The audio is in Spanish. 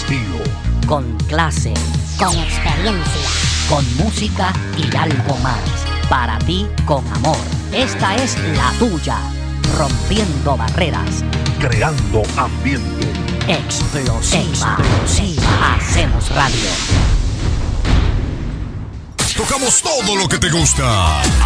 estilo, con clase, con experiencia, con música y algo más. Para ti, con amor. Esta es la tuya. Rompiendo barreras. creando ambiente. Explosiva. Hacemos radio. Tocamos todo lo que te gusta.